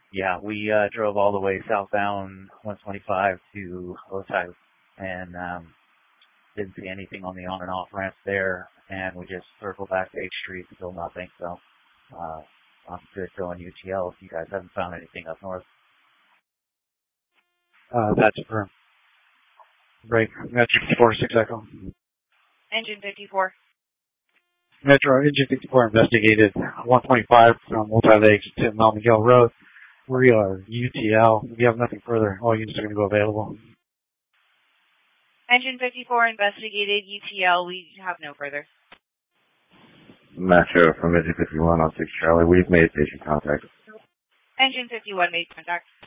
Yeah, we drove all the way southbound 125 to Otay and didn't see anything on the on and off ramps there, and we just circled back to H Street, still nothing. So I'm good going UTL if you guys haven't found anything up north. That's confirmed. Break. Metro 54, 6 Echo. Engine 54. Metro Engine 54 investigated 125 from Multi-Lakes to Mountain Hill Road. We are UTL. We have nothing further. All units are going to go available. Engine 54 investigated UTL. We have no further. Metro from Engine 51 on 6 Charlie. We've made station contact. Engine 51 made contact.